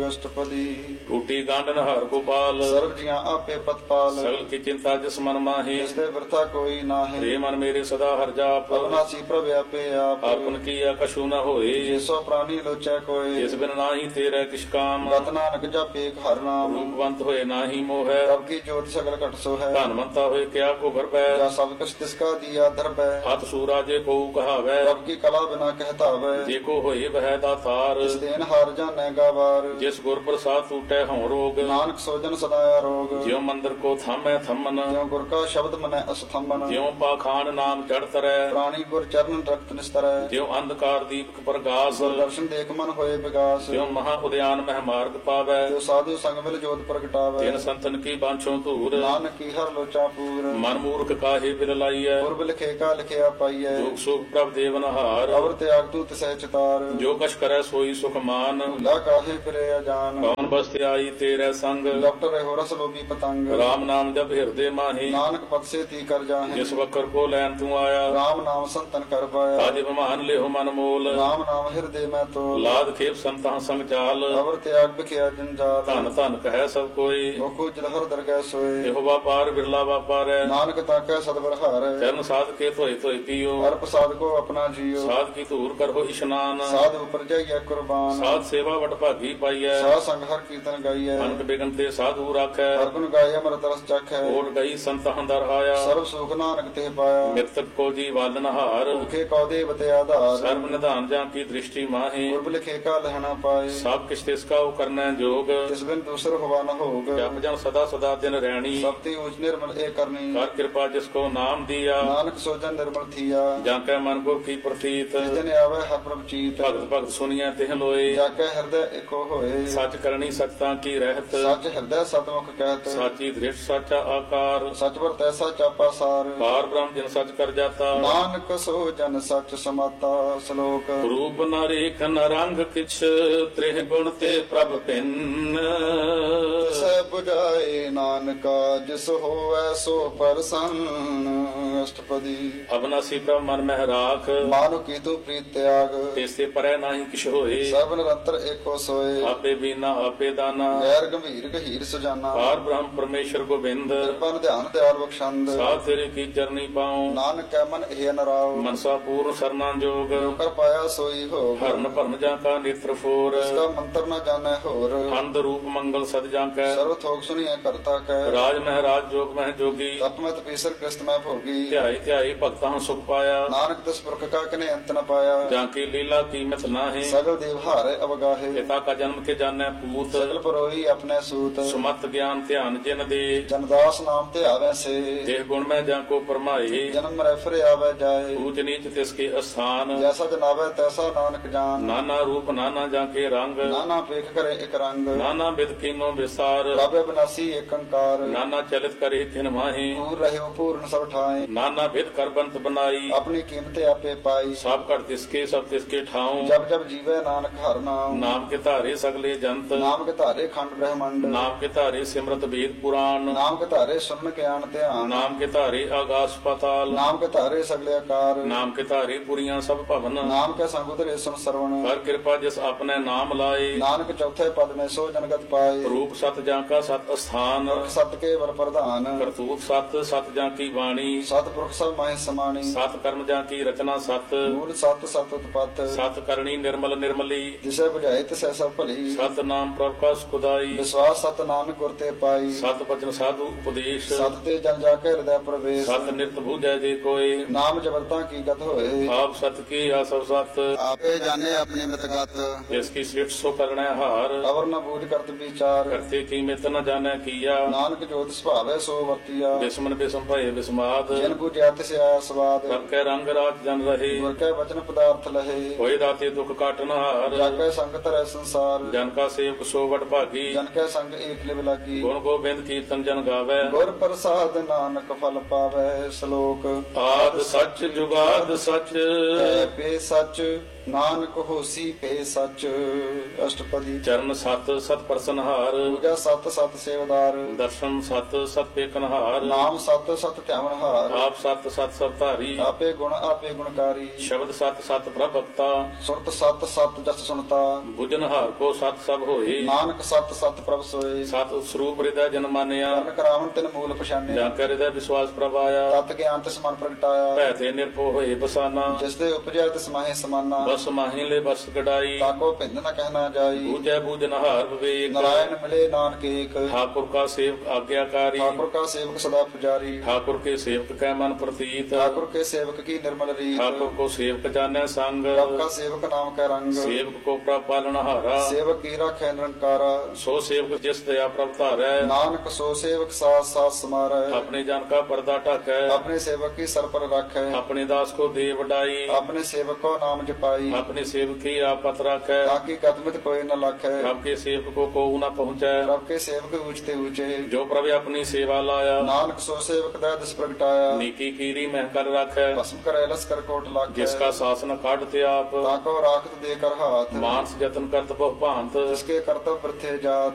ਅਸ਼ਟਪਦੀ। ਟੂਟੀ ਗਾਂਡਨ ਹਰ ਗੋਪਾਲ, ਸਰਬ ਜੀਆਂ ਆਪੇ ਪਤਪਾਲ। ਸਗਲ ਕੀ ਚਿੰਤਾ ਜਿਸ ਮਨ ਮਾਹੀ, ਜਿਸ ਤੇ ਵਰਤਾ ਕੋਈ ਨਾਹੀਂ। ਰੇ ਮਨ ਮੇਰੇ ਸਦਾ ਹਰ ਜਾਪ, ਅਬਨਾਸੀ ਪ੍ਰਭ ਆਪੇ ਆਪ। ਆਪਨ ਕੀਆ ਕਛੂ ਨ ਹੋਏ, ਜਿਸੋ ਪ੍ਰਾਨੀ ਲੋਚੈ ਕੋਇ। ਜਿਸ ਬਿਨ ਨਾਹੀ ਤੇਰਾ ਕਿਛ ਕਾਮ, ਗਤ ਨਾਨਕ ਜਪੇ ਏਕ ਹਰਿ ਨਾਮ। ਰੂਪਵੰਤ ਹੋਏ ਨਾਹੀ ਮੋਹੈ, ਪ੍ਰਭ ਕੀ ਜੋਤ ਸਗਲ ਘਟ ਸੋ ਹੈ। ਧਨਵੰਤਾ ਹੋਏ ਕਿਆ ਕੋ ਗਰਬੈ, ਜਾ ਸਭ ਕੁਛ ਤਿਸ ਕਾ ਦੀਆ ਦਰਬੈ। ਹੱਥ ਸੂਰਾ ਜੇ ਕੋ ਕਹਾਵੈ, ਪ੍ਰਭ ਕੀ ਕਲਾ ਬਿਨਾ ਕਹਿਤਾਵੈ। ਜੇ ਕੋ ਹੋਏ ਵਹਿ ਦਾਤਾਰ, ਇਸ ਦੇਨ ਹਾਰ ਜਾਣੈ ਗਾਵਾਰ। ਜਿਸ ਗੁਰ ਪ੍ਰਸਾਦ ਟੂਟੈ ਹਉ ਰੋਗ, ਨਾਨਕ ਸੋਜਨ ਸਦਾ ਆਰੋਗ। ਜਿਉ ਮੰਦਰ ਕੋ ਥਾਮੈ ਥੰਮਨ, ਜਿਉ ਗੁਰ ਕਾ ਸ਼ਬਦ ਮਨੈ ਅਸਥੰਬਨ। ਜਿਉ ਪਾਖਾਨ ਨਾਮ ਚੜ ਤਰੈ, ਪ੍ਰਾਣੀ ਗੁਰ ਚਰਨ ਰਖਤ ਨਿਸਤਰੈ। ਜਿਉ ਅੰਧਕਾਰ ਦੀਪਕ ਪ੍ਰਗਾਸ, ਦਰਸ਼ਨ ਦੇਖ ਮਨ ਹੋਏ ਵਿਗਾਸ। ਜਿਉ ਮਹਾ ਉਦਿਆਨ ਮਹਿ ਮਾਰਗ ਪਾਵੈ, ਜੋ ਸਾਧੂ ਸੰਗ ਮਿਲ ਜੋਤ ਪ੍ਰਗਟਾਵੈ। ਤਿਨ ਸੰਤਨ ਕੀ ਬਾਂਛੋ ਧੂਰ, ਨਾਨਕ ਕੀ ਹਰ ਲੋਚਾ ਪੂਰ। ਮਨ ਮੂਰਖ ਕਾਹੇ ਬਿਲ ਲਾਈਐ, ਪੁਰਬ ਲਿਖੇ ਕਾ ਲਿਖਿਆ ਪਾਈਐ। ਦੁਖ ਸੁਖ ਪ੍ਰਭ ਦੇਵਨਹਾਰ, ਅਵਰ ਤਿਆਗ ਤੂ ਤਿਸੈ ਚਿਤਾਰ। ਜੋ ਕਛ ਕਰੈ ਸੋਈ ਸੁਖ ਮਾਨ, ਭੁਲਾ ਕਾਹੇ ਫਿਰੇ ਅਜਾਨ। ਕੌਣ ਬਸਤਿ ਆਈ ਤੇਰੇ ਸੰਗ, ਲਪਟ ਰਹਿਓ ਰਸ ਲੋਭੀ ਪਤੰਗ। ਰਾਮ ਨਾਮ ਜਪ ਹਿਰਦੇ ਮਾਹੀ, ਨਾਨਕ ਪਦ ਸੇ ਤੀ ਕਰ ਜਾਹੇ। ਜਿਸ ਵਕਰ ਕੋ ਲੈਨ ਤੂੰ ਆਇਆ, ਰਾਮ ਨਾਮ ਸੰਤਨ ਕਰ ਪਾਇਆ। ਤਾਜਿ ਬਮਾਨ ਲਿਹੁ ਮਨ ਮੋਲ, ਰਾਮ ਨਾਮ ਹਿਰਦੇ ਮੈਂ ਤੋਲ। ਲਾਦ ਖੇਪ ਸੰਤਾਂ ਸੰਗ ਚਾਲ, ਅਵਰ ਤਿਆਗ ਬਿਖਿਆ ਜੰਜਾਲ। ਧਨ ਧਨ ਕਹਿ ਸਭ ਕੋਈ, ਮੁਖੁ ਜਲਹਰ ਦਰਗਹਿ ਸੋਏ। ਇਹੋ ਵਾਪਾਰ ਬਿਰਲਾ ਵਾਪਾਰੈ, ਨਾਨਕ ਤਾਕੈ ਸਦਬਰ ਹਾਰੈ। ਚਰਨ ਸਾਧ ਕੇ ਧੋਏ ਧੋਏ ਪੀਓ, ਹਰ ਪ੍ਰਸਾਦ ਕੋ ਆਪਣਾ ਜੀਓ। ਸਾਧ ਕੀ ਧੂਰ ਕਰੋ ਇਸ਼ਨਾਨ, ਸਾਧ ਉਪਰ ਜਾਈਐ ਕੁਰਬਾਨ। ਸਾਧ ਸੇਵਾ ਵਟ ਭਾਗੀ ਪਾਈਐ, ਸਾਧ ਸੰਗ ਹਰ ਕੀਰਤਨ ਗਾਈਐ। ਅਨਕ ਬਿਗਨ ਤੇ ਸਾਧੂ ਰਾਖੈ, ਹਰ ਗੁਣ ਗਾਏ ਅਮਰਤ ਰਸ ਚਖੈ। ਓਟ ਗਈ ਸੰਤਾਂ ਦਰ ਆਇਆ, ਸਰਬ ਸੁਖ ਨਾਨਕ ਤੇ ਪਾਇਆ। ਮਿਰਤਕ ਕੋ ਜੀ ਵਾਲਨ ਹਾਰ, ਭੁਖੇ ਕਉ ਦੇਵ ਤੇ ਆਧਾਰ। ਸਰਬ ਨਿਧਾਨ ਜਾਂ ਕੀ ਦ੍ਰਿਸ਼ਟੀ ਮਾਹੀ, ਪੁਰਬ ਲਿਖੇ ਕਾ ਲਹਿਣਾ ਪਾਏ। ਸਭ ਕਿਛ ਤਿਸ ਕਾ ਉਹ ਕਰਨਾ ਜੋਗ, ਤਿਸ ਬਿਨ ਦੂਸਰ ਹੋਵਾ ਨ ਹੋਗ। ਜਪ ਜਨ ਸਦਾ ਸਦਾ ਦਿਨ ਰਹਿਣੀ, ਸਭ ਤੇ ਊਚ ਨਿਰਮਲ ਏ ਕਰਨੀ। ਕਰ ਕਿਰਪਾ ਜਿਸ ਕੋ ਨਾਮ ਦੀਆ, ਨਾਨਕ ਸੋਜਨ ਨਿਰਮਲ ਥੀਆ। ਜਾਂ ਕੈ ਮਨ ਗੁਰ ਕੀ ਪ੍ਰਤੀਤ, ਜਿਸ ਦਿਨ ਆਵੇ ਹਰ ਪ੍ਰਭ ਚੀਤ। ਭਗਤ ਭਗਤ ਸੁਨੀਐ ਤਿਹ ਲੋਏ, ਜਾ ਕੇ ਹਿਰਦੈ ਏਕੋ ਹੋਏ। ਸੱਚ ਕਰਨੀ ਸਚਤਾ ਕੀ ਰਹਿਤ, ਸੱਚ ਹਿਰਦੈ ਸਤਮੁਖ ਕਹਿਤ। ਸਾਚੀ ਦ੍ਰਿਸ਼ਟ ਸਾਚਾ ਆਕਾਰ, ਸਚ ਵਰ ਤੈਸਾ ਚਾਪਾ ਸਾਰ। ਪਾਰ ਬ੍ਰਹਮ ਜਿਨ ਸਚ ਕਰ ਜਾਤਾ, ਨਾਨਕ ਸੋ ਜਨ ਸਚ ਸਮਾਤਾ। ਸ਼ਲੋਕ ਰੂਪ ਨ ਰੇਖ ਨ ਰੰਗ ਕਿਛ, ਤ੍ਰਿਹ ਗੁਣ ਤੇ ਪ੍ਰਭ ਭਿੰਨ। ਸੈ 부ਝਾਏ ਨਾਨਕਾ, ਜਿਸ ਹੋਵੈ ਸੋ ਪਰਸੰਨ। ਅਸ਼ਟਪਦੀ। ਅਬਨਾਸੀ ਪ੍ਰਭ ਮਨ ਮਹਿ ਰਾਖ, ਮਾਨੁ ਕੀਤੂ ਪ੍ਰੀਤ ਤਿਆਗ। ਤੇਸੇ ਪਰੈ ਨਾਹੀ ਕਿਛ ਹੋਏ, ਸਭ ਨਿਰੰਤਰ ਏਕੋ ਸੋਏ। ਆਪੇ ਬੀਨਾ ਆਪੇ ਦਾਨਾ, ਗੈਰ ਗੰਭੀਰ ਗਹੀਰ ਸੁਜਾਨਾ। ਪਾਰ ਬ੍ਰਹਮ ਪਰਮੇਸ਼ਰ ਗੋਬਿੰਦ, ਕਿਰਪਾ ਧਿਆਨ ਦਿਆਲ ਬਖਸ਼ੰਦ। ਸਾਧ ਤੇਰੇ ਕੀ ਚਰਨੀ ਪਾਉ, ਨਾਨਕ ਕੈ ਮਨ ਇਹ ਨਰਾਉ। ਮਨਸਾ ਪੂਰਨ ਸਰਨਾ ਜੋਗ, ਜੋ ਕਰ ਪਾਇਆ ਸੋਈ ਹੋਗ। ਹਰਨ ਭਰਨ ਜਾਂ ਕਾ ਨੇਤਰ ਫੋਰ, ਇਸ ਦਾ ਮੰਤਰ ਨ ਜਾਣੈ ਹੋਰ। ਅੰਧ ਰੂਪ ਮੰਗਲ ਸਦ ਜਾਂ ਕੈ, ਸਰਵ ਥੋਕ ਸੁਣੀਐ ਕਰਤਾ ਕੈ। ਰਾਜ ਮਹਿਰਾਜ ਜੋਗ ਮਹਿ ਜੋਗੀ, ਤਪ ਮੈਂ ਤਪੀਸਰ ਕ੍ਰਿਸਤ ਮੈਂ ਭੋਗੀ। ਧਿਆਈ ਧਿਆਈ ਭਗਤਾਂ ਸੁਖ ਪਾਇਆ, ਨਾਨਕ ਤਿਸ ਪੁਰਖ ਕਾ ਕਨੇ ਅੰਤ ਨ ਪਾਇਆ। ਜਾਂ ਕੀ ਲੀਲਾ ਕੀਮਤ ਨਾਹੀਂ, ਸਗਲ ਦੇਵ ਹਾਰੇ ਅਵਗਾਹੇ। ਪਿਤਾ ਕਾ ਜਨਮ ਕੇ ਜਾਣੈ ਪੂਤ, ਸਗਲ ਪਰੋਈ ਆਪਣੇ ਸੂਤ। ਸੁਮਤ ਗਿਆਨ ਧਿਆਨ ਜਿਨ ਦੇ, ਜਨਦਾਸ ਨਾਮ ਧਿਆਵੈ ਸੇ। ਦੇਹ ਗੁਣ ਮੈਂ ਜਾਂ ਕੋ ਪਰਮਾਏ, ਜਨਮ ਰਹਿ ਫਿਰ ਆਵੈ ਜਾਏ। ਊਚ ਨੀਚ ਤਿਸ ਕੇ ਅਸਥਾਨ, ਜੈਸਾ ਜਨਾਵੈ ਤੈਸਾ ਨਾਨਕ ਜਾਨ। ਨਾਨਾ ਰੂਪ ਨਾਨਾ ਜਾਂ ਕੇ ਰੰਗ, ਨਾਨਾ ਪੇਖ ਕਰੇ ਇਕ ਰੰਗ। ਨਾਨਾ ਬਿਦ ਕੀਨੋ ਵਿਸਾਰ, ਪ੍ਰਭ ਬਿਨਾਸੀ ਏਕ ਓੰਕਾਰ। ਨਾਨਾ ਚਲਿਤ ਕਰੇ ਤਿਨ ਮਾਹੀ, ਪੂਰ ਰਹਿਓ ਪੂਰਨ ਸਭ ਠਾਏ। ਨਾਨਾ ਬਿਦ ਕਰ ਬੰਤ ਬਨਾਈ, ਆਪਣੀ ਕੀਮਤ ਆਪੇ ਪਾਈ। ਸਭ ਘਟ ਤਿਸਕੇ ਸਭ ਤਿਸਕੇ ਠਾਉ, ਜਬ ਜਬ ਜੀਵੈ ਨਾਨਕ ਹਰਿ ਨਾਮ। ਨਾਮ ਕੇ ਧਾਰੇ ਸਗਲੇ ਜੰਤ, ਨਾਮ ਕੇ ਧਾਰੇ ਖੰਡ ਬ੍ਰਹਮੰਡ। ਨਾਮ ਕੇ ਧਾਰੇ ਸਿਮਰਤ ਵੇਦ ਪੁਰਾਣ, ਨਾਮ ਕੇ ਧਾਰੇ ਸੁਨ ਗਿਆਨ ਧਿਆਨ। ਨਾਮ ਕੇ ਧਾਰੇ ਆਗਾਸ ਪਾਤਾਲ, ਨਾਮ ਕੇ ਧਾਰੇ ਸਗਲੇ ਆਕਾਰ। ਨਾਮ ਕੇ ਧਾਰੇ ਪੁਰੀਆਂ ਸਭ ਭਵਨ, ਨਾਮ ਕੇ ਸੰਗ ਉਤਰੇ ਸੁਨ ਸਰਵਣ। ਕਰ ਕਿਰਪਾ ਜਿਸ ਆਪਣੇ ਨਾਮ ਲਾਏ, ਨਾਨਕ ਚੌਥੇ ਪਦ ਮੈਂ ਸੋ ਜਨਗਤ ਪਾਏ। ਰੂਪ ਸਤ ਜਾਂ ਕਾ ਸਤ ਅਸਥਾਨ, ਸਤ ਕੇ ਵਰ ਪ੍ਰਧਾਨ। ਕਰਤੂਤ ਸਤ ਸਤ ਜਾਂ ਕੀ ਬਾਣੀ, ਸਤਿਪੁਰਖ ਸਭ ਮਾਹਿ ਸਮਾਣੀ। ਸਤ ਕਰਮ ਜਾਂ ਕੀ ਰਚਨਾ ਸਤ, ਮੂਲ ਸਤ ਸਤ ਉਤਪਤ। ਸਤ ਕਰਨੀ ਨਿਰਮਲ ਨਿਰਮਲੀ, ਜਿਸੇ ਬੁਝਾਏ ਤਿਸੈ ਸਭ ਭਲੀ। ਸਤ ਨਾਮ ਪ੍ਰਭ ਕਾ ਸੁਖਦਾਈ, ਵਿਸ਼ਵਾਸ ਸਤ ਨਾਨਕ ਗੁਰ ਤੇ ਪਾਈ। ਸਤ ਬਚਨ ਸਾਧੂ ਉਪਦੇਸ਼, ਸਤ ਤੇ ਜਨ ਜਾ ਕੇ ਹਿਰਦੈ ਪ੍ਰਵੇਸ਼। ਸਤ ਨਿਰਤ ਬੂਝੈ ਜੇ ਕੋਈ, ਨਾਮ ਜਪਤਾ ਕੀ ਗਤ ਹੋਏ। ਆਪ ਸਤ ਕੀ ਆਸਵ ਸਤ, ਆਪੇ ਜਾਣੇ ਆਪਣੀ ਮਿਤਗਤ। ਜਿਸ ਕੀ ਸ੍ਰਿਸ਼ਟ ਸੋ ਕਰਣੈ ਹਾਰ, ਅਵਰ ਨ ਬੂਝ ਕਰਤ ਵਿਚਾਰ। ਕਰਤੇ ਕੀ ਮਿਤ ਨ ਜਾਣੈ ਕੀਆ, ਨਾਨਕ ਜੋਤ ਸੁਭਾਵੈ ਸੋ ਵਰਤੀਆ। ਬਿਸਮਨ ਬਿਸਮ ਭਏ ਬਿਸਮਾਦ, ਜਿਨ ਬੁਝਿਆ ਤਿਸ ਆਇਆ ਸਵਾਦ। ਕਰ ਕੈ ਰੰਗ ਰਾਤ ਜਨ ਰਹੇ, ਗੁਰ ਕੈ ਬਚਨ ਪਦਾਰਥ ਲਹੇ। ਹੋਏ ਦਾਤੇ ਦੁਖ ਕਾਟਨ ਹਾਰ, ਜਾ ਕੈ ਸੰਗਤ ਰਹਿ ਸੰਸਾਰ। ਜਨ ਕਾ ਸੇਵਕ ਸੋ ਵਡ ਭਾਗੀ, ਜਨ ਕੈ ਸੰਗ ਏਕ ਲਿਵ ਲਾਗੀ। ਗੁਣ ਗੋਬਿੰਦ ਕੀਰਤਨ ਜਨ ਗਾਵੈ, ਗੁਰ ਪ੍ਰਸਾਦ ਨਾਨਕ ਫਲ ਪਾਵੈ। ਸ਼ਲੋਕ ਆਦ ਸੱਚ ਜੁਗਾਦ ਸੱਚ, ਐ ਪੇ ਸੱਚ ਨਾਨਕ ਹੋਸੀ ਭੇ ਸੱਚ। ਅਸ਼ਟਪਦੀ। ਚਰਨ ਸਤ ਸਤ ਪ੍ਰਸਨਹਾਰ, ਪੂਜਾ ਸਤ ਸਤ ਸੇਵਦਾਰ। ਦਰਸ਼ਨ ਸਤ ਸਤ ਪੇਖਨਹਾਰ, ਨਾਮ ਸਤ ਸਤ ਧਿਆਵਨਹਾਰ। ਆਪ ਸਤ ਸਤ ਸਭ ਧਾਰੀ, ਆਪੇ ਗੁਣਕਾਰੀ। ਸ਼ਬਦ ਸਤ ਸਤ ਪ੍ਰਭਕਤਾ, ਸੁਰਤ ਸਤ ਸਤ ਜਸ ਸੁਨਤਾ। ਬੁਝਨਹਾਰ ਕੋ ਸਤ ਸਭ ਹੋਏ, ਨਾਨਕ ਸਤ ਸਤ ਪ੍ਰਭ ਸੋਏ। ਸਤ ਸਰੂਪ ਹਿਰਦੈ ਜਨ ਮਾਨਿਆ, ਕਰਨ ਕਰਾਵਨ ਤਿਨ ਮੂਲ ਪਛਾਨਿਆ। ਜਾਂ ਕਰ ਹਿਰਦੈ ਵਿਸ਼ਵਾਸ ਪ੍ਰਭਾਇਆ, ਤਤ ਗਿਆਨ ਤਿਸ ਮਨ ਪ੍ਰਗਟਾਇਆ। ਭੈ ਤੇ ਨਿਰਭਉ ਹੋਏ ਬਸਾਨਾ, ਜਿਸ ਦੇ ਉਪਜੈ ਤਿਸ ਮਾਹੇ ਸਮਾਨਾ। ਬਸ ਮਾਹੀ ਲੈ ਬਸ ਕਢਾਈ, ਤਾਕੋ ਭਿੰਦ ਨ ਕਹਿਣਾ ਜਾਈ। ਬੂਝੈ ਬੂਝਨਹਾਰ ਵਿਵੇਕ, ਨਾਰਾਇਣ ਮਿਲੇ ਨਾਨਕ ਏਕ। ठाकुर का सेवक आज्ञाकारी, ठाकुर का सेवक सदा पुजारी। ठाकुर के सेवक कै मन प्रतीत, ठाकुर के सेवक की निर्मल रीत। ठाकुर को सेवक जाने संग, प्रभ का सेवक नाम का रंग। सेवक को प्रभ पालनहारा, सेवक की राखै निरंकारा। सो सेवक जिस दया प्रभ धारै, नानक सो सेवक साथ साथ समारै। अपने जन का पर्दा ढकै, अपने सेवक की सर पर राखै। अपने दास को दे वडाई, अपने सेवक को नाम जपाई। अपने सेवक की आपत राखै, ताकि कदमित कोई न लाखै। प्रभ के सेवक को कोऊ न पहुँचै, प्रभ के सेवक ऊंचते ऊंचे। जो प्रभ अपनी सेवा लाया, नानक सो सेवक दै दिस प्रगटाया। नीकी कीरी मह कर राखै, भस्म करे लस्कर कोट लाखै। जिसका शासन काटते आप, ताको राखत देकर हाथ। मानस जतन करत बहु भांत, जिसके कर्तव्य वृथे जात।